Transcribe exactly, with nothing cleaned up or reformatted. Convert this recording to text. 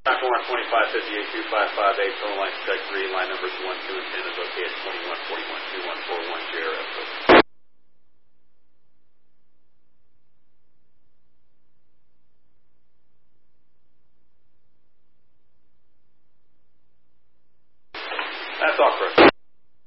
Platform twenty-five fifty-eight two five five eight, phone line check three, line numbers one, two, and ten is okay at twenty-one forty-one two one four one, J R F. That's all, Chris.